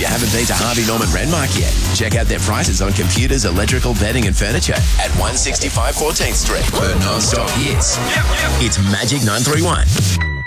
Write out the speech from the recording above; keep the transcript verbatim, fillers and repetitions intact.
haven't been to Harvey Norman Renmark yet, check out their prices on computers, electrical, bedding and furniture at one sixty-five fourteenth Street for non-stop hits. It's Magic nine three one.